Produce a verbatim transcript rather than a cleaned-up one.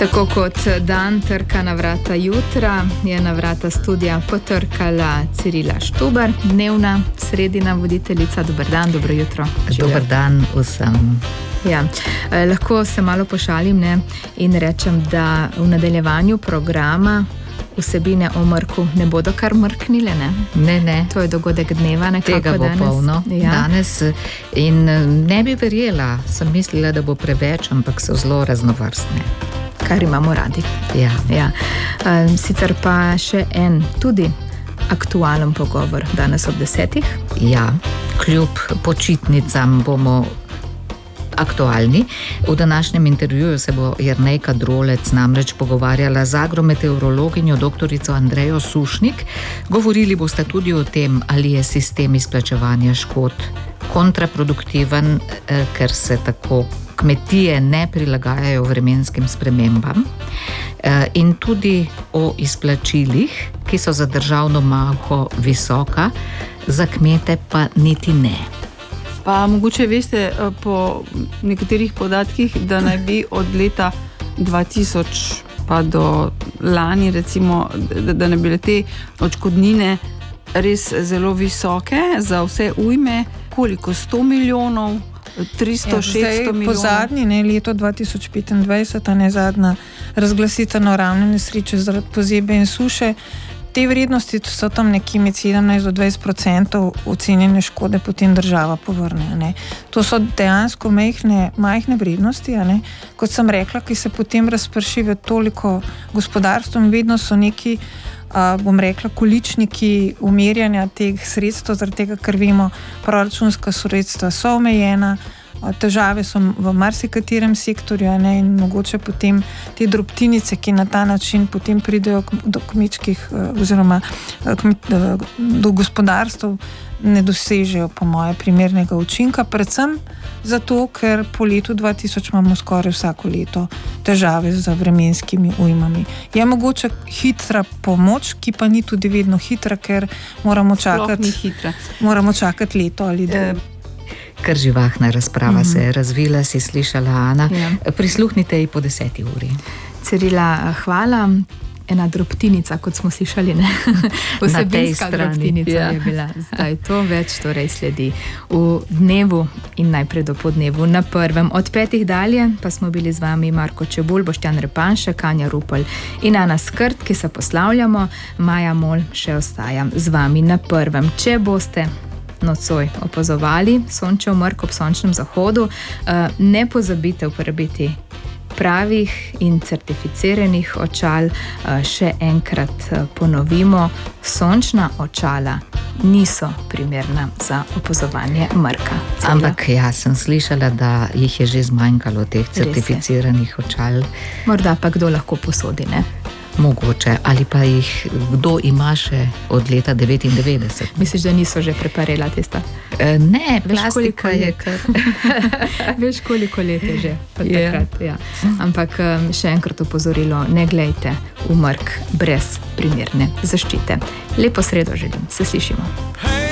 Tako kot dan trka na vrata jutra, je na vrata studija potrkala Cirila Štubar, dnevna sredina voditeljica. Dober dan, dobro jutro. Dober dan vsem. Ja, eh, lahko se malo pošalim, ne, in rečem, da v nadaljevanju programa vsebine o mrku ne bodo kar mrknile, ne? Ne, ne. To je dogodek dneva nekako Tega bo danes. polno Ja. danes in ne bi verjela, sem mislila, da bo preveč, ampak so zelo raznovrstne. Kar imamo radi. Ja. Ja. Um, sicer pa še en tudi aktualen pogovor danes ob desetih. Ja, kljub počitnicam bomo aktualni. V današnjem intervjuju se bo Jernejka Drolec namreč pogovarjala z agrometeorologinjo doktorico Andrejo Sušnik. Govorili boste tudi o tem, ali je sistem izplačevanja škod kontraproduktiven, ker se tako kmetije ne prilagajajo vremenskim spremembam, in tudi o izplačilih, ki so za državno malho visoka, za kmete pa niti ne. Pa mogoče veste po nekaterih podatkih, da naj bi od leta dva tisoč pa do lani recimo, da, da naj bile te odškodnine res zelo visoke za vse ujme. Koliko? sto milijonov? tristo, šeststo milijonov? Po zadnji, ne, leto dva tisoč petindvajset, a ne zadnja razglasitev naravne nesreče zaradi pozebe in suše. Te vrednosti so tam nekje med sedemnajst do dvajset procentov ocenjene škode potem država povrne. Ne. To so dejansko majhne, majhne vrednosti, a ne. Kot sem rekla, ki se potem razprši v toliko gospodarstvo in vedno so neki, a, bom rekla, količniki umerjanja teh sredstev, zaradi tega, ker vemo, proračunska sredstva so omejena, težave so v marsikaterem sektorju, ne, in mogoče potem te drobtinice, ki na ta način potem pridejo do kmečkih oziroma do gospodarstv, ne dosežejo po moje primernega učinka, predvsem zato, ker po letu dva tisoč imamo skoraj vsako leto težave z vremenskimi ujmami. Je mogoče hitra pomoč, ki pa ni tudi vedno hitra, ker moramo čakati, moramo čakati leto ali dve. Kar živahna razprava mm-hmm. se je razvila, si slišala, Ana. Ja. Prisluhnite ji po deseti uri. Cirila, hvala. Ena drobtinica, kot smo slišali, ne? Vsebinska drobtinica ja. je bila. Zdaj to več torej sledi v dnevu in najprej do podnevu na prvem. Od petih dalje pa smo bili z vami Marko Čebulj, Boštjan Repanšek, Anja Rupel in Ana Skrt, ki se poslavljamo. Maja Mol še ostaja z vami na prvem. Če boste nocoj opazovali sončev mrk ob sončnem zahodu, ne pozabite uporabiti pravih in certificiranih očal. Še enkrat ponovimo, sončna očala niso primerna za opazovanje mrka. Cela. Ampak jaz sem slišala, da jih je že zmanjkalo teh certificiranih očal. Morda pa kdo lahko posodi, ne? Mogoče, ali pa jih kdo ima še od leta devetindevetdeset. Misliš, da niso že preparela tista? E, ne, plastika je kar. Veš, koliko let je že od takrat, ja. Ampak še enkrat opozorilo, ne glejte v mrk brez primerne zaščite. Lepo sredo želim, se slišimo.